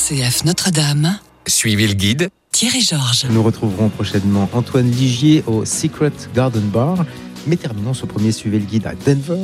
RCF Notre-Dame. Suivez le guide. Thierry Georges. Nous retrouverons prochainement Antoine Ligier au Secret Garden Bar. Mais terminons ce premier Suivez le guide à Denver.